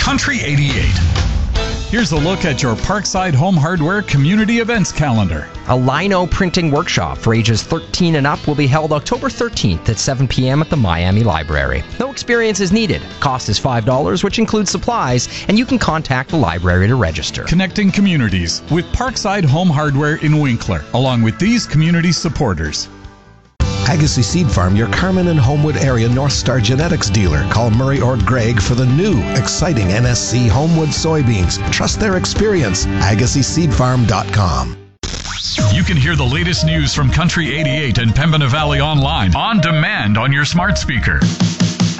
Country 88. Here's a look at your Parkside Home Hardware Community Events calendar. A lino printing workshop for ages 13 and up will be held October 13th at 7 p.m. at the Miami Library. No experience is needed. Cost is $5, which includes supplies, and you can contact the library to register. Connecting communities with Parkside Home Hardware in Winkler, along with these community supporters. Agassiz Seed Farm, your Carman and Homewood area North Star genetics dealer. Call Murray or Greg for the new, exciting NSC Homewood soybeans. Trust their experience. AgassizSeedFarm.com. You can hear the latest news from Country 88 and Pembina Valley online, on demand on your smart speaker.